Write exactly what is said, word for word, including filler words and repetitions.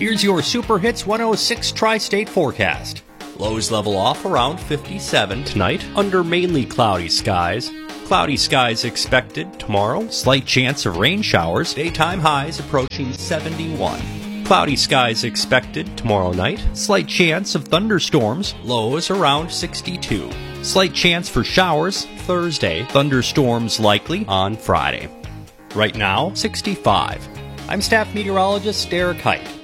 Here's your Super Hits one oh six Tri-State forecast. Lows level off around fifty-seven tonight, under mainly cloudy skies. Cloudy skies expected tomorrow, slight chance of rain showers, daytime highs approaching seventy-one. Cloudy skies expected tomorrow night, slight chance of thunderstorms, lows around sixty-two. Slight chance for showers Thursday, thunderstorms likely on Friday. Right now, sixty-five. I'm staff meteorologist Derek Height.